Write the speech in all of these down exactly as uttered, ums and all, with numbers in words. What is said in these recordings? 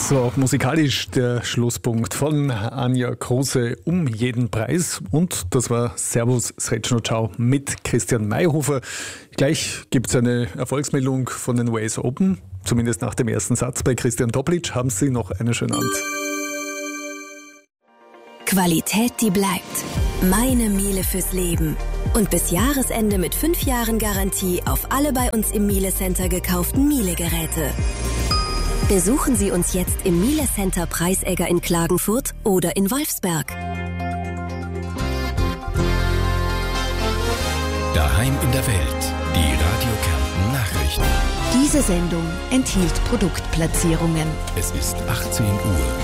So, auch musikalisch der Schlusspunkt von Anja Kruse, Um jeden Preis. Und das war Servus, Srećno Ciao mit Christian Mayhofer. Gleich gibt es eine Erfolgsmeldung von den U S Open. Zumindest nach dem ersten Satz bei Christian Toplic. Haben Sie noch eine schöne Abend. Qualität, die bleibt. Meine Miele fürs Leben. Und bis Jahresende mit fünf Jahren Garantie auf alle bei uns im Miele Center gekauften Miele-Geräte. Besuchen Sie uns jetzt im Miele Center Preisegger in Klagenfurt oder in Wolfsberg. Daheim in der Welt. Die Radio Kärnten Nachrichten. Diese Sendung enthielt Produktplatzierungen. Es ist achtzehn Uhr.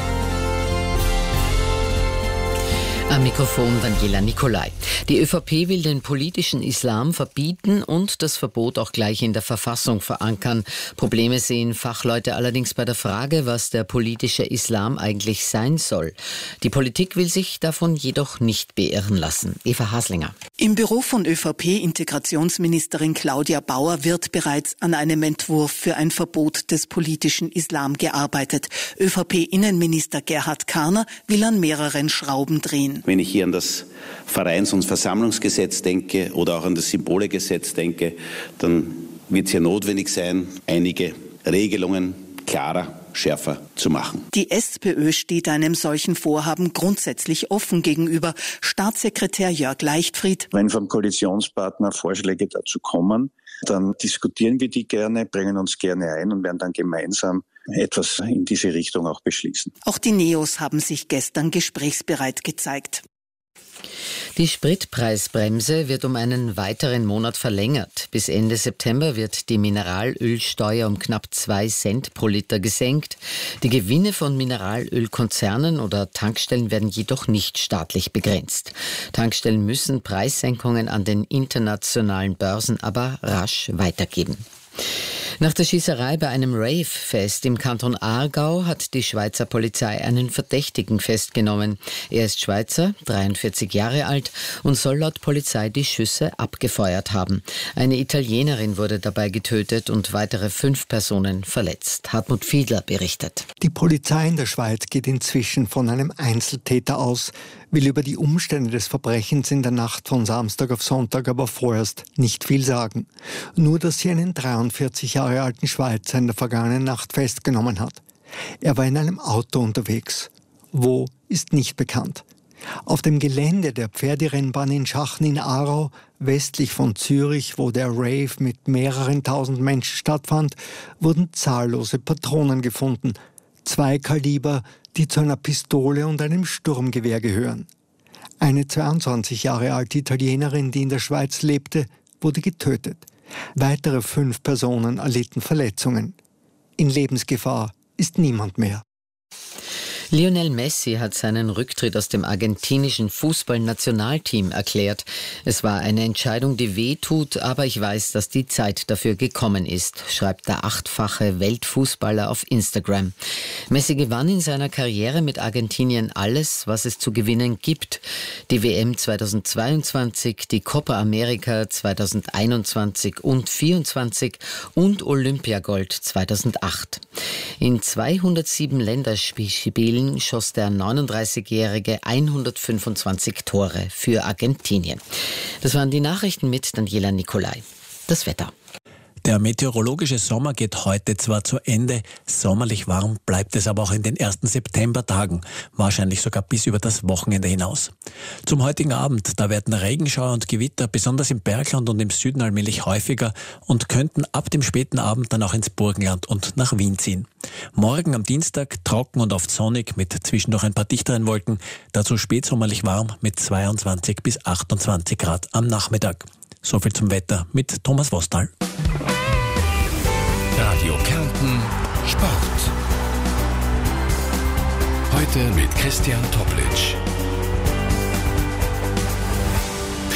Am Mikrofon Daniela Nicolai. Die ÖVP will den politischen Islam verbieten und das Verbot auch gleich in der Verfassung verankern. Probleme sehen Fachleute allerdings bei der Frage, was der politische Islam eigentlich sein soll. Die Politik will sich davon jedoch nicht beirren lassen. Eva Haslinger. Im Büro von ÖVP-Integrationsministerin Claudia Bauer wird bereits an einem Entwurf für ein Verbot des politischen Islam gearbeitet. ÖVP-Innenminister Gerhard Karner will an mehreren Schrauben drehen. Wenn ich hier an das Vereins- und Versammlungsgesetz denke oder auch an das Symbolegesetz denke, dann wird es hier notwendig sein, einige Regelungen klarer, schärfer zu machen. Die SPÖ steht einem solchen Vorhaben grundsätzlich offen gegenüber. Staatssekretär Jörg Leichtfried. Wenn vom Koalitionspartner Vorschläge dazu kommen, dann diskutieren wir die gerne, bringen uns gerne ein und werden dann gemeinsam etwas in diese Richtung auch beschließen. Auch die Neos haben sich gestern gesprächsbereit gezeigt. Die Spritpreisbremse wird um einen weiteren Monat verlängert. Bis Ende September wird die Mineralölsteuer um knapp zwei Cent pro Liter gesenkt. Die Gewinne von Mineralölkonzernen oder Tankstellen werden jedoch nicht staatlich begrenzt. Tankstellen müssen Preissenkungen an den internationalen Börsen aber rasch weitergeben. Nach der Schießerei bei einem Rave-Fest im Kanton Aargau hat die Schweizer Polizei einen Verdächtigen festgenommen. Er ist Schweizer, dreiundvierzig Jahre alt und soll laut Polizei die Schüsse abgefeuert haben. Eine Italienerin wurde dabei getötet und weitere fünf Personen verletzt. Hartmut Fiedler berichtet. Die Polizei in der Schweiz geht inzwischen von einem Einzeltäter aus, will über die Umstände des Verbrechens in der Nacht von Samstag auf Sonntag aber vorerst nicht viel sagen. Nur, dass sie einen dreiundvierzig Jahre alten Schweizer in der vergangenen Nacht festgenommen hat. Er war in einem Auto unterwegs. Wo, ist nicht bekannt. Auf dem Gelände der Pferderennbahn in Schachen in Aarau, westlich von Zürich, wo der Rave mit mehreren tausend Menschen stattfand, wurden zahllose Patronen gefunden. Zwei Kaliber, die zu einer Pistole und einem Sturmgewehr gehören. Eine zweiundzwanzig Jahre alte Italienerin, die in der Schweiz lebte, wurde getötet. Weitere fünf Personen erlitten Verletzungen. In Lebensgefahr ist niemand mehr. Lionel Messi hat seinen Rücktritt aus dem argentinischen Fußballnationalteam erklärt. Es war eine Entscheidung, die weh tut, aber ich weiß, dass die Zeit dafür gekommen ist, schreibt der achtfache Weltfußballer auf Instagram. Messi gewann in seiner Karriere mit Argentinien alles, was es zu gewinnen gibt. Die W M zweitausendzweiundzwanzig, die Copa America zweitausendeinundzwanzig und vierundzwanzig und Olympiagold zweitausendacht. In zweihundertsieben Länderspielen schoss der neununddreißigjährige hundertfünfundzwanzig Tore für Argentinien. Das waren die Nachrichten mit Daniela Nicolai. Das Wetter. Der meteorologische Sommer geht heute zwar zu Ende, sommerlich warm bleibt es aber auch in den ersten Septembertagen, wahrscheinlich sogar bis über das Wochenende hinaus. Zum heutigen Abend, da werden Regenschauer und Gewitter besonders im Bergland und im Süden allmählich häufiger und könnten ab dem späten Abend dann auch ins Burgenland und nach Wien ziehen. Morgen am Dienstag trocken und oft sonnig mit zwischendurch ein paar dichteren Wolken, dazu spätsommerlich warm mit zweiundzwanzig bis achtundzwanzig Grad am Nachmittag. So viel zum Wetter mit Thomas Wostal. Radio Kärnten Sport. Heute mit Christian Toplic.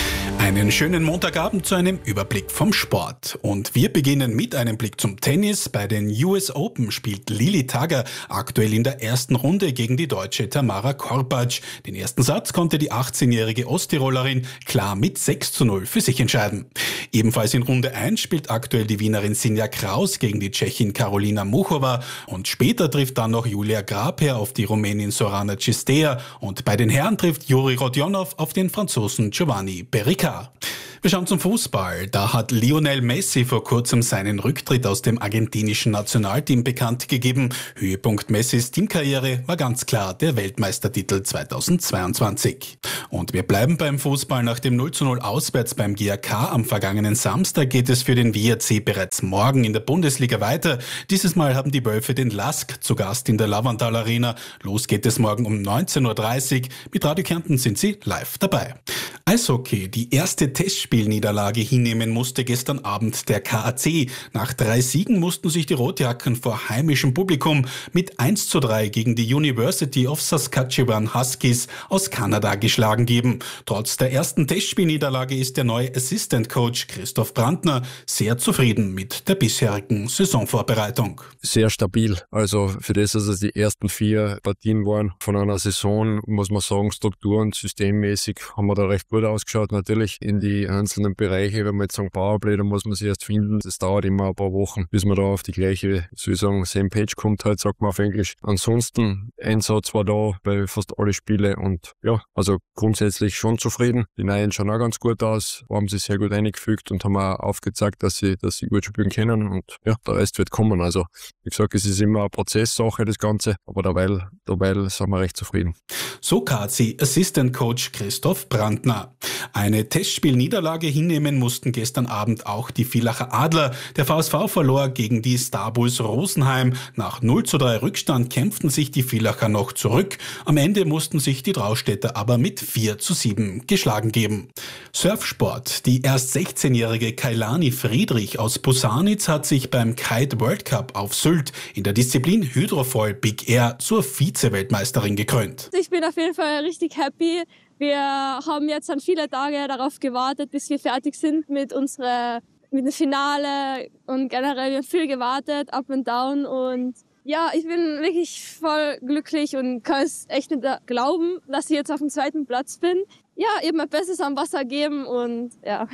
Einen schönen Montagabend zu einem Überblick vom Sport. Und wir beginnen mit einem Blick zum Tennis. Bei den U S Open spielt Lili Tagger aktuell in der ersten Runde gegen die Deutsche Tamara Korpatsch. Den ersten Satz konnte die achtzehnjährige Osttirolerin klar mit sechs zu null für sich entscheiden. Ebenfalls in Runde eins spielt aktuell die Wienerin Sinja Kraus gegen die Tschechin Karolina Muchova. Und später trifft dann noch Julia Grabherr auf die Rumänin Sorana Cistea. Und bei den Herren trifft Juri Rodionov auf den Franzosen Giovanni Perica. Wir schauen zum Fußball. Da hat Lionel Messi vor kurzem seinen Rücktritt aus dem argentinischen Nationalteam bekannt gegeben. Höhepunkt Messis Teamkarriere war ganz klar der Weltmeistertitel zweitausendzweiundzwanzig. Und wir bleiben beim Fußball. Nach dem null zu null auswärts beim G A K am vergangenen Samstag geht es für den W R C bereits morgen in der Bundesliga weiter. Dieses Mal haben die Wölfe den Lask zu Gast in der Lavandal Arena. Los geht es morgen um neunzehn Uhr dreißig. Mit Radio Kärnten sind Sie live dabei. Eishockey. Die erste Testspielniederlage hinnehmen musste gestern Abend der K A C. Nach drei Siegen mussten sich die Rotjacken vor heimischem Publikum mit eins zu drei gegen die University of Saskatchewan Huskies aus Kanada geschlagen geben. Trotz der ersten Testspielniederlage ist der neue Assistant Coach Christoph Brandner sehr zufrieden mit der bisherigen Saisonvorbereitung. Sehr stabil. Also für das, dass es die ersten vier Partien waren von einer Saison, muss man sagen, struktur- und systemmäßig haben wir da recht gut ausgeschaut. Natürlich in die einzelnen Bereiche, wenn wir jetzt sagen Powerplay, dann muss man sich erst finden. Das dauert immer ein paar Wochen, bis man da auf die gleiche Saison same page kommt, halt sagt man auf Englisch. Ansonsten, Einsatz war da bei fast alle Spiele und ja, also grundsätzlich schon zufrieden. Die Neuen schauen auch ganz gut aus, haben sich sehr gut eingefügt und haben auch aufgezeigt, dass sie, dass sie gut spielen können und ja, der Rest wird kommen. Also wie gesagt, es ist immer eine Prozesssache, das Ganze, aber dabei, dabei sind wir recht zufrieden. So K A C Assistant Coach Christoph Brandner. Eine Testspielniederlage hinnehmen mussten gestern Abend auch die Villacher Adler. Der V S V verlor gegen die Starbulls Rosenheim. Nach null zu drei Rückstand kämpften sich die Villacher noch zurück. Am Ende mussten sich die Traustädter aber mit vier zu sieben geschlagen geben. Surfsport. Die erst sechzehnjährige Kailani Friedrich aus Busanitz hat sich beim Kite World Cup auf Sylt in der Disziplin Hydrofoil Big Air zur Vize-Weltmeisterin gekrönt. Ich bin auf jeden Fall richtig happy. Wir haben jetzt an viele Tage darauf gewartet, bis wir fertig sind mit unserer, mit dem Finale und generell wir haben viel gewartet, up and down und ja, ich bin wirklich voll glücklich und kann es echt nicht glauben, dass ich jetzt auf dem zweiten Platz bin. Ja, eben mein Bestes am Wasser geben und ja.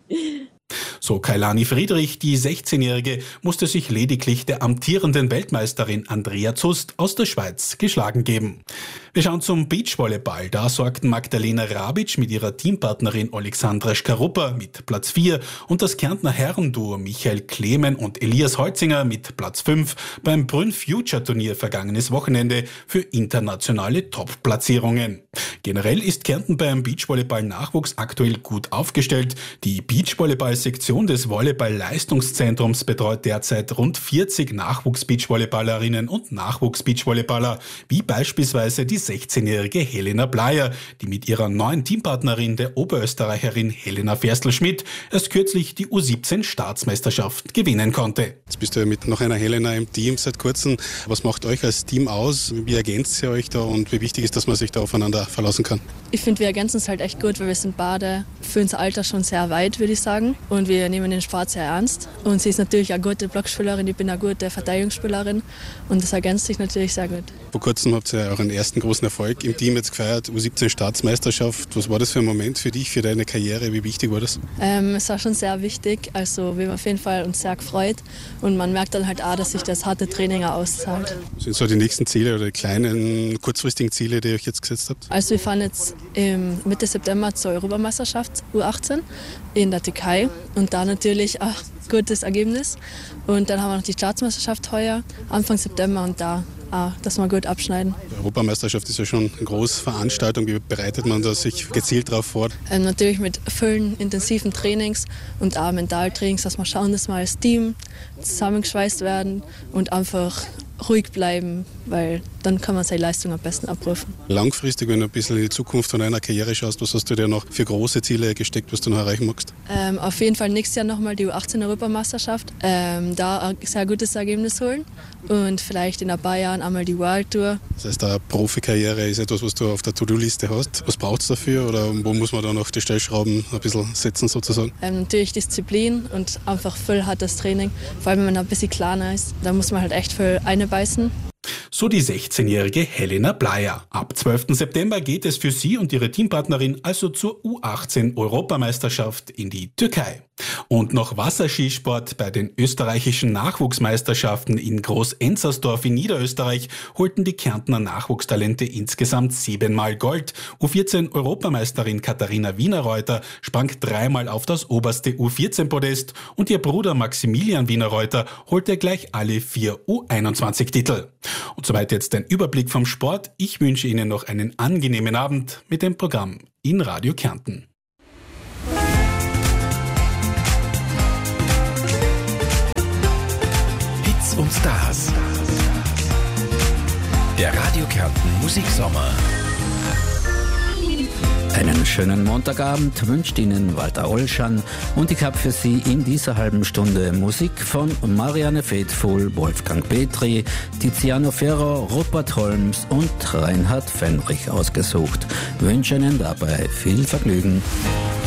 So Kailani Friedrich, die sechzehnjährige, musste sich lediglich der amtierenden Weltmeisterin Andrea Zust aus der Schweiz geschlagen geben. Wir schauen zum Beachvolleyball. Da sorgten Magdalena Rabic mit ihrer Teampartnerin Alexandra Skaruppa mit Platz vier und das Kärntner Herrenduo Michael Klemen und Elias Holzinger mit Platz fünf beim Brünn Future Turnier vergangenes Wochenende für internationale Top-Platzierungen. Generell ist Kärnten beim Beachvolleyball-Nachwuchs aktuell gut aufgestellt. Die Beachvolleyball-Sektion des Volleyball-Leistungszentrums betreut derzeit rund vierzig Nachwuchs-Beachvolleyballerinnen und Nachwuchs-Beachvolleyballer, wie beispielsweise die sechzehnjährige Helena Bleier, die mit ihrer neuen Teampartnerin, der Oberösterreicherin Helena Ferstl-Schmidt, erst kürzlich die U siebzehn Staatsmeisterschaft gewinnen konnte. Jetzt bist du ja mit noch einer Helena im Team seit kurzem. Was macht euch als Team aus? Wie ergänzt ihr euch da und wie wichtig ist, dass man sich da aufeinander verlassen kann? Ich finde, wir ergänzen es halt echt gut, weil wir sind beide für unser Alter schon sehr weit, würde ich sagen. Und wir nehmen den Sport sehr ernst. Und sie ist natürlich eine gute Blockspielerin, ich bin eine gute Verteidigungsspielerin. Und das ergänzt sich natürlich sehr gut. Vor kurzem habt ihr euren ersten großen Erfolg im Team jetzt gefeiert, U siebzehn Staatsmeisterschaft. Was war das für ein Moment für dich, für deine Karriere? Wie wichtig war das? Ähm, es war schon sehr wichtig. Also wir haben auf jeden Fall uns sehr gefreut. Und man merkt dann halt auch, dass sich das harte Training auch auszahlt. Was sind so die nächsten Ziele oder die kleinen, kurzfristigen Ziele, die ihr euch jetzt gesetzt habt? Also wir fahren jetzt im Mitte September zur Europameisterschaft U achtzehn in der Türkei und da natürlich ein gutes Ergebnis. Und dann haben wir noch die Staatsmeisterschaft heuer, Anfang September und da auch, dass wir gut abschneiden. Die Europameisterschaft ist ja schon eine große Veranstaltung. Wie bereitet man da sich gezielt darauf vor? Ähm, natürlich mit vielen intensiven Trainings und auch Mentaltrainings, dass wir schauen, dass wir als Team zusammengeschweißt werden und einfach ruhig bleiben, weil dann kann man seine Leistung am besten abrufen. Langfristig, wenn du ein bisschen in die Zukunft von einer Karriere schaust, was hast du dir noch für große Ziele gesteckt, was du noch erreichen magst? Ähm, auf jeden Fall nächstes Jahr nochmal die U achtzehn Europameisterschaft, ähm, da ein sehr gutes Ergebnis holen und vielleicht in ein paar Jahren einmal die World Tour. Das heißt, eine Profikarriere ist etwas, was du auf der To-Do-Liste hast. Was braucht es dafür oder wo muss man da noch die Stellschrauben ein bisschen setzen sozusagen? Ähm, natürlich Disziplin und einfach viel hartes Training, vor allem wenn man ein bisschen kleiner ist, da muss man halt echt viel einbeißen. So die sechzehnjährige Helena Bleier. Ab zwölften September geht es für sie und ihre Teampartnerin also zur U achtzehn Europameisterschaft in die Türkei. Und noch Wasserskisport. Bei den österreichischen Nachwuchsmeisterschaften in Groß-Enzersdorf in Niederösterreich holten die Kärntner Nachwuchstalente insgesamt siebenmal Gold. U vierzehn Europameisterin Katharina Wienerreuter sprang dreimal auf das oberste U vierzehn Podest und ihr Bruder Maximilian Wienerreuter holte gleich alle vier U einundzwanzig Titel. Und soweit jetzt ein Überblick vom Sport. Ich wünsche Ihnen noch einen angenehmen Abend mit dem Programm in Radio Kärnten. Hits und Stars. Der Radio Kärnten Musiksommer. Einen schönen Montagabend wünscht Ihnen Walter Olschan und ich habe für Sie in dieser halben Stunde Musik von Marianne Faithfull, Wolfgang Petri, Tiziano Ferro, Rupert Holmes und Reinhard Fenrich ausgesucht. Wünsche Ihnen dabei viel Vergnügen.